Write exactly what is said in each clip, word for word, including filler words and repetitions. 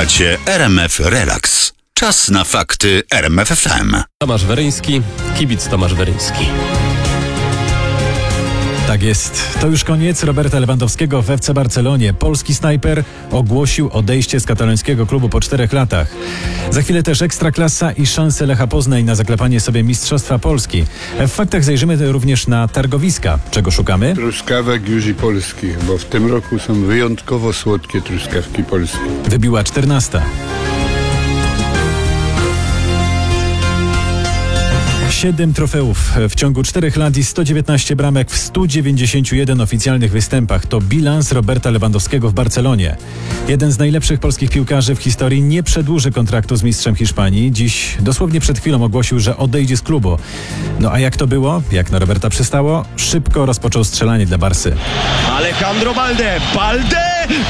Słuchacie R M F Relax. Czas na fakty R M F F M. Tomasz Weryński, kibic Tomasz Weryński. Tak jest. To już koniec Roberta Lewandowskiego w F C Barcelonie. Polski snajper ogłosił odejście z katalońskiego klubu po czterech latach. Za chwilę też Ekstraklasa i szanse Lecha Poznań na zaklepanie sobie Mistrzostwa Polski. W faktach zajrzymy również na targowiska. Czego szukamy? Truskawek Józi Polski, bo w tym roku są wyjątkowo słodkie truskawki polskie. Wybiła czternasta. Siedem trofeów w ciągu czterech lat i sto dziewiętnaście bramek w stu dziewięćdziesięciu jeden oficjalnych występach. To bilans Roberta Lewandowskiego w Barcelonie. Jeden z najlepszych polskich piłkarzy w historii nie przedłuży kontraktu z mistrzem Hiszpanii. Dziś, dosłownie przed chwilą, ogłosił, że odejdzie z klubu. No a jak to było? Jak na Roberta przystało? Szybko rozpoczął strzelanie dla Barsy. Alejandro Balde, Balde,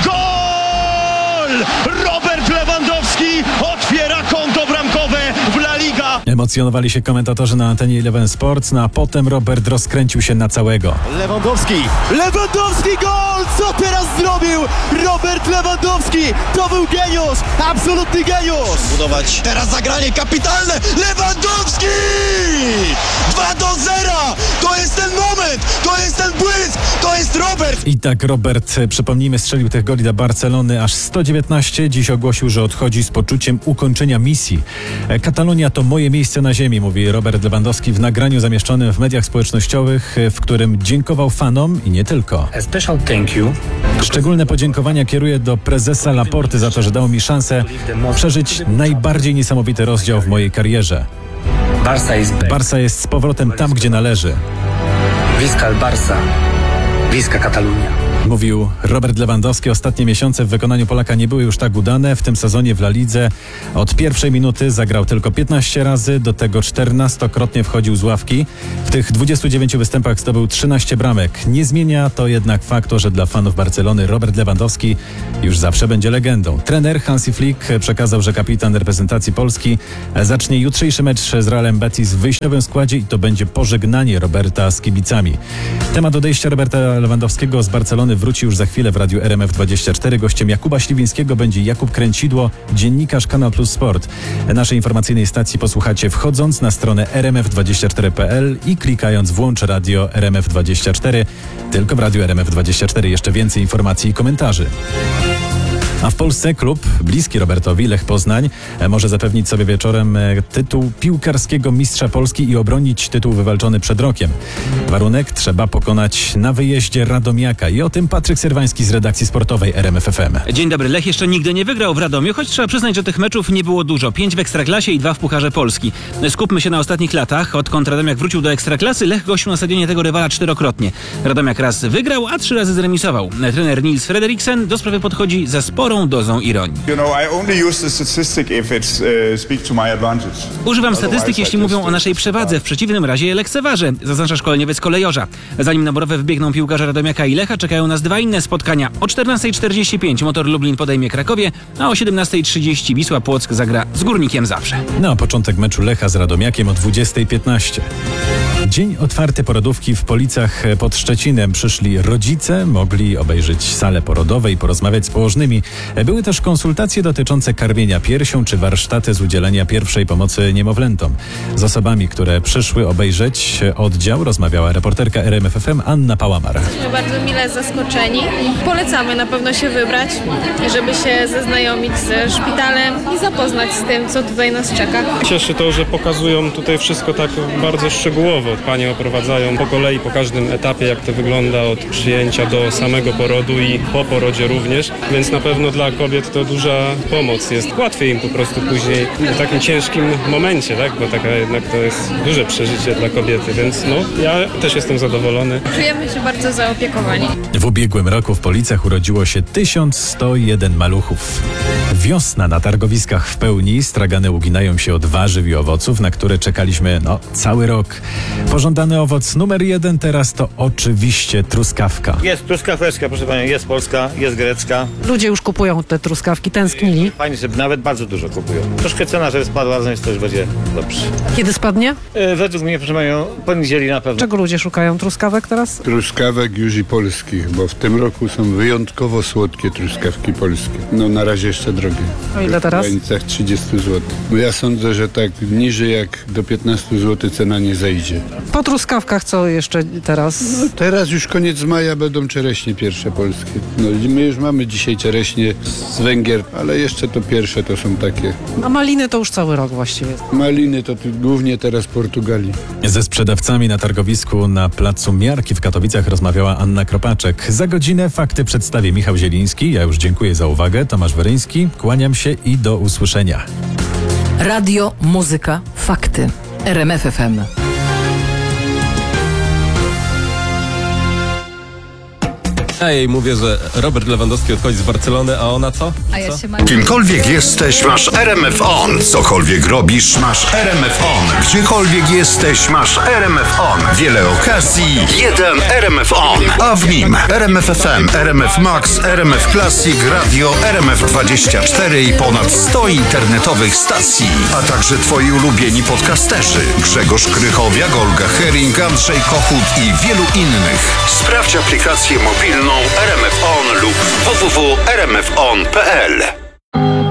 gol! Robert Lewandowski otwiera konto bramkowe w La Liga. Emocjonowali się komentatorzy na antenie Eleven Sports, no a potem Robert rozkręcił się na całego. Lewandowski, Lewandowski gol! Co teraz zrobił Robert Lewandowski? To był geniusz, absolutny geniusz! Budować teraz zagranie kapitalne, Lewandowski! dwa do zera! To jest ten moment, to jest ten błysk, to jest Robert! I tak Robert, przypomnijmy, strzelił tych goli dla Barcelony aż sto dziewiętnaście. Dziś ogłosił, że odchodzi z poczuciem ukończenia misji. Katalonia to moje miejsce na ziemi, mówi Robert Lewandowski w nagraniu zamieszczonym w mediach społecznościowych, w którym dziękował fanom i nie tylko. A special thank you. Szczególne podziękowania kieruję do prezesa Laporty za to, że dał mi szansę przeżyć najbardziej niesamowity rozdział w mojej karierze. Barca is back. Barca jest z powrotem tam, gdzie należy. Visca el Barça. Visca Catalunya. Mówił Robert Lewandowski. Ostatnie miesiące w wykonaniu Polaka nie były już tak udane. W tym sezonie w La Lidze od pierwszej minuty zagrał tylko piętnaście razy, do tego czternastokrotnie wchodził z ławki. W tych dwudziestu dziewięciu występach zdobył trzynaście bramek. Nie zmienia to jednak faktu, że dla fanów Barcelony Robert Lewandowski już zawsze będzie legendą. Trener Hansi Flick przekazał, że kapitan reprezentacji Polski zacznie jutrzejszy mecz z Realem Betis w wyjściowym składzie i to będzie pożegnanie Roberta z kibicami. Temat odejścia Roberta Lewandowskiego z Barcelony wróci już za chwilę w Radiu R M F dwadzieścia cztery. Gościem Jakuba Śliwińskiego będzie Jakub Kręcidło, dziennikarz Kanal Plus Sport. Naszej informacyjnej stacji posłuchacie wchodząc na stronę r m f dwadzieścia cztery kropka p l i klikając włącz radio R M F dwadzieścia cztery. Tylko w Radiu R M F dwadzieścia cztery jeszcze więcej informacji i komentarzy. A w Polsce klub bliski Robertowi, Lech Poznań, może zapewnić sobie wieczorem tytuł piłkarskiego mistrza Polski i obronić tytuł wywalczony przed rokiem. Warunek: trzeba pokonać na wyjeździe Radomiaka. I o tym Patryk Serwański z redakcji sportowej R M F F M. Dzień dobry. Lech jeszcze nigdy nie wygrał w Radomiu, choć trzeba przyznać, że tych meczów nie było dużo. Pięć w Ekstraklasie i dwa w Pucharze Polski. Skupmy się na ostatnich latach. Odkąd Radomiak wrócił do Ekstraklasy, Lech gościł na stadionie tego rywala czterokrotnie. Radomiak raz wygrał, a trzy razy zremisował. Trener Nils Frederiksen do sprawy podchodzi ze sporą dozą ironii. Używam statystyk, jeśli mówią o naszej przewadze. W przeciwnym razie je lekceważę, zaznacza szkoleniowiec kolejorza. Zanim na murowę wbiegną piłkarze Radomiaka i Lecha, czekają nas dwa inne spotkania. O czternastej czterdzieści pięć Motor Lublin podejmie Krakowie, a o siedemnastej trzydzieści Wisła Płock zagra z Górnikiem Zabrze. Na początek meczu Lecha z Radomiakiem o dwudziestej piętnaście. Dzień otwarty porodówki w Policach pod Szczecinem. Przyszli rodzice, mogli obejrzeć salę porodową i porozmawiać z położnymi. Były też konsultacje dotyczące karmienia piersią czy warsztaty z udzielenia pierwszej pomocy niemowlętom. Z osobami, które przyszły obejrzeć oddział, rozmawiała reporterka R M F F M Anna Pałamar. Jesteśmy bardzo mile zaskoczeni. Polecamy na pewno się wybrać, żeby się zaznajomić ze szpitalem i zapoznać z tym, co tutaj nas czeka. Cieszy to, że pokazują tutaj wszystko tak bardzo szczegółowo. Panie oprowadzają po kolei, po każdym etapie, jak to wygląda od przyjęcia do samego porodu i po porodzie również, więc na pewno dla kobiet to duża pomoc jest. Łatwiej im po prostu później w takim ciężkim momencie, tak? Bo taka jednak to jest duże przeżycie dla kobiety, więc no, ja też jestem zadowolony. Czujemy się bardzo zaopiekowani. W ubiegłym roku w Policach urodziło się tysiąc sto jeden maluchów. Wiosna na targowiskach w pełni. Stragany uginają się od warzyw i owoców, na które czekaliśmy no cały rok. Pożądany owoc numer jeden teraz to oczywiście truskawka. Jest truskaweczka, proszę Panią, jest polska, jest grecka. Ludzie już kupują kupują te truskawki, tęsknili. Fajnie, że nawet bardzo dużo kupują. Troszkę cena, żeby spadła, ale to już będzie dobrze. Kiedy spadnie? E, według mnie, proszę panią, poniedzieli na pewno. Czego ludzie szukają? Truskawek teraz? Truskawek już i polskich, bo w tym roku są wyjątkowo słodkie truskawki polskie. No na razie jeszcze drogie. O ile teraz? W granicach trzydzieści złotych. No ja sądzę, że tak niżej jak do piętnastu złotych cena nie zejdzie. Po truskawkach co jeszcze teraz? No teraz już koniec maja będą czereśnie pierwsze polskie. No i my już mamy dzisiaj czereśnie z Węgier, ale jeszcze to pierwsze to są takie. A maliny to już cały rok właściwie. Maliny to tu głównie teraz Portugalii. Ze sprzedawcami na targowisku na Placu Miarki w Katowicach rozmawiała Anna Kropaczek. Za godzinę fakty przedstawi Michał Zieliński. Ja już dziękuję za uwagę. Tomasz Weryński. Kłaniam się i do usłyszenia. Radio, muzyka, fakty. R M F F M. Ja jej mówię, że Robert Lewandowski odchodzi z Barcelony, a ona co? A ja się Kimkolwiek jesteś, masz R M F On. Cokolwiek robisz, masz R M F On. Gdziekolwiek jesteś, masz R M F On. Wiele okazji, jeden R M F On. A w nim R M F F M, R M F Max, R M F Classic, Radio, R M F dwadzieścia cztery i ponad sto internetowych stacji. A także twoi ulubieni podcasterzy. Grzegorz Krychowiak, Olga Hering, Andrzej Kochut i wielu innych. Sprawdź aplikację mobilną R M F On lub w w w kropka r m f on kropka p l.